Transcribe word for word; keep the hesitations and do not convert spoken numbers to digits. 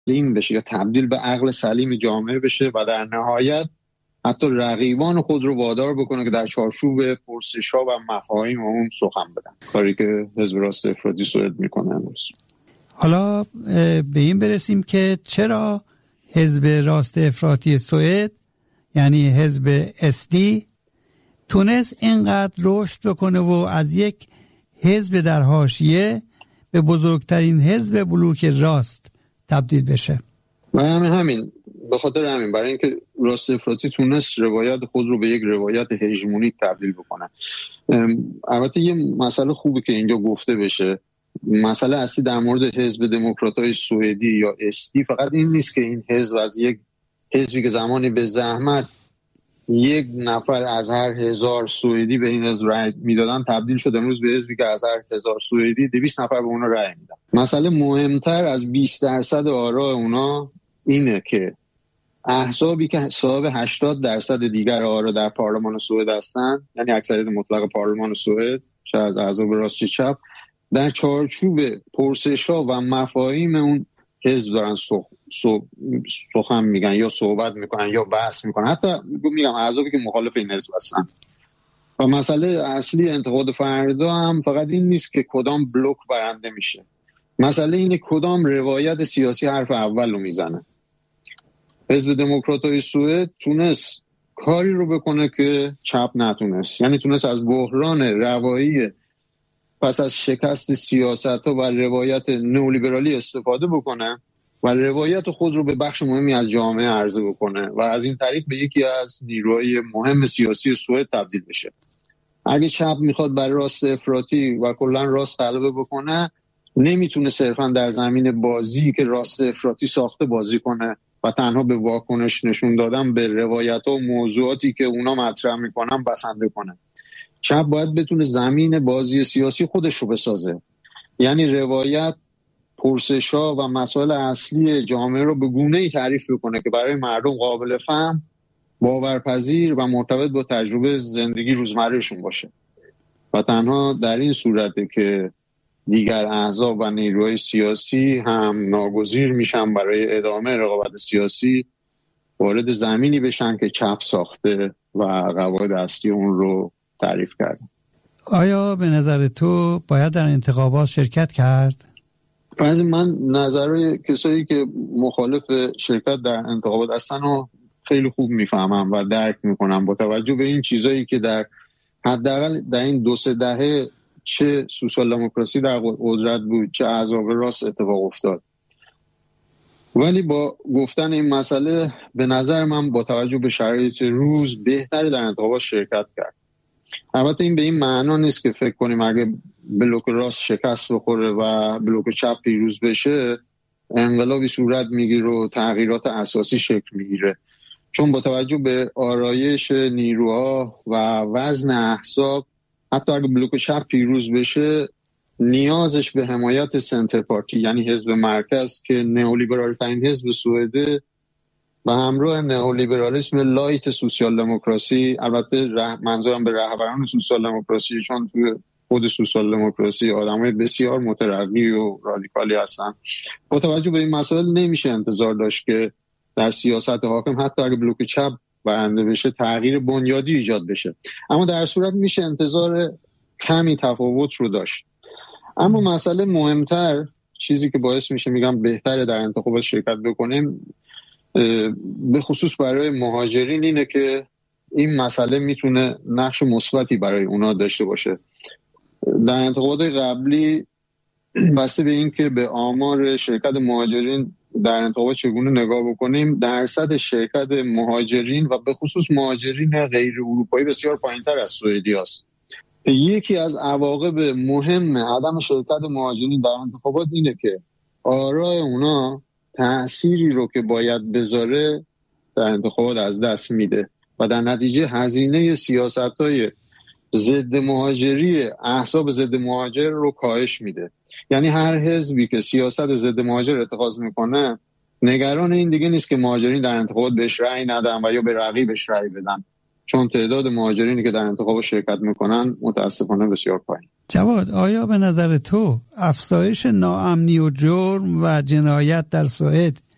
سلیم بشه یا تبدیل به عقل سلیم جامعه بشه و در نهایت حتی رقیبان خود رو وادار بکنه که در چارچوب پرسش‌ها و مفاهیم اون سخن بدن، کاری که حزب راست افراطی سوئد میکنه امروز. حالا به این برسیم که چرا حزب راست افراطی سوئد یعنی حزب اس دی تونست اینقدر رشد بکنه و از یک حزب در حاشیه به بزرگترین حزب بلوک راست تبدیل بشه. و همین همین به خاطر همین، برای اینکه راست افراطی تونست روایت خود رو به یک روایت هژمونیک تبدیل بکنه. البته یه مسئله خوبه که اینجا گفته بشه، مسئله اصلی در مورد حزب دموکرات‌های سوئدی یا اس دی فقط این نیست که این حزب از یک حزبی که زمانی به زحمت یک نفر از هر هزار سوئدی به این حزب رأی میدادن تبدیل شد امروز به حزبی که از هر هزار سوئدی دویست نفر به اونا رأی میدن. مسئله مهمتر از بیست درصد آرای اونا اینه که احزابی که صاحب هشتاد درصد دیگر آرا در پارلمان سوئد هستن، یعنی اکثریت مطلق پارلمان سوئد، چه از احزاب راست چه چپ، در چارچوب پرسش‌ها و مفاهیم اون حزب دارن سخ... سخ... سخن میگن یا صحبت میکنن یا بحث میکنن، حتی میگم احزابی که مخالف این حزب هستن. و مسئله اصلی انتقاد فردا هم فقط این نیست که کدام بلوک برنده میشه، مسئله اینه کدام روایت سیاسی حرف اول رو میزنه. حزب دموکرات‌های سوئد تونست کاری رو بکنه که چپ نتونست، یعنی تونست از بحران روایی پس از شکست سیاست‌ها و روایت نئولیبرالی استفاده بکنه و روایت خود رو به بخش مهمی از جامعه عرضه بکنه و از این طریق به یکی از نیروهای مهم سیاسی سوئد تبدیل بشه. اگه چپ میخواد بر راست افراطی و کلا راست غلبه بکنه، نمیتونه صرفا در زمین بازی که راست افراطی ساخته بازی کنه و تنها به واکنش نشون دادن به روایت‌ها و موضوعاتی که اونا مطرح میکنن بسنده کنه. چپ باید بتونه زمین بازی سیاسی خودش رو بسازه، یعنی روایت، پرسش‌ها و مسائل اصلی جامعه رو به گونه‌ای تعریف بکنه که برای مردم قابل فهم، باورپذیر و مرتبط با تجربه زندگی روزمرهشون باشه. و تنها در این صورته که دیگر احزاب و نیروهای سیاسی هم ناگزیر میشن برای ادامه رقابت سیاسی وارد زمینی بشن که چپ ساخته و قواعد اصلی اون رو تعریف کرده. آیا به نظر تو باید در انتخابات شرکت کرد؟ فرض من نظرهای کسایی که مخالف شرکت در انتخابات هستن رو خیلی خوب میفهمم و درک میکنم با توجه به این چیزایی که در حداقل در این دو سه دهه چه سوسیال دموکراسی در قدرت بود چه احزاب راست اتفاق افتاد. ولی با گفتن این مسئله به نظر من با توجه به شرایط روز بهتره در انتخابات شرکت کرد. البته این به این معنا نیست که فکر کنیم اگه بلوک راست شکست بخوره و بلوک چپ پیروز بشه انقلابی صورت میگیره و تغییرات اساسی شکل میگیره، چون با توجه به آرایش نیروها و وزن احزاب حتی اگه بلوک چپ پیروز بشه نیازش به حمایت سنتر پارتی یعنی حزب مرکز که نئولیبرال ترین حزب سوئده و همراه نئولیبرالیسم لایت سوسیال دموکراسی، البته منظورم به رهبران سوسیال دموکراسی چون توی خود سوسیال دموکراسی آدمای بسیار مترقی و رادیکالی هستن، با توجه به این مسائل نمیشه انتظار داشت که در سیاست حاکم حتی اگه بلوک چپ برنده بشه تغییر بنیادی ایجاد بشه، اما در صورت میشه انتظار کمی تفاوت رو داشت. اما مسئله مهمتر، چیزی که باعث میشه میگم بهتره در انتخابات شرکت بکنیم به خصوص برای مهاجرین اینه که این مسئله میتونه نقش مثبتی برای اونا داشته باشه. در انتخابات قبلی بسته به این که به آمار شرکت مهاجرین در انتخابات چگونه نگاه بکنیم، درصد شرکت مهاجرین و به خصوص مهاجرین غیر اروپایی بسیار پایین‌تر از سوئدی است. یکی از عواقب مهم عدم شرکت مهاجرین در انتخابات اینه که آرای اونا تأثیری رو که باید بذاره در انتخابات از دست میده و در نتیجه هزینه سیاست‌های ضد مهاجری احزاب ضد مهاجر رو کاهش میده. یعنی هر حزبی که سیاست ضد مهاجر اتخاذ میکنه نگران این دیگه نیست که مهاجرین در انتخابات بهش رأی ندن و یا به رقیبش رأی بدن، چون تعداد مهاجرینی که در انتخابات شرکت میکنن متاسفانه بسیار پایین. جواد، آیا به نظر تو افزایش ناامنی و جرم و جنایت در سوئد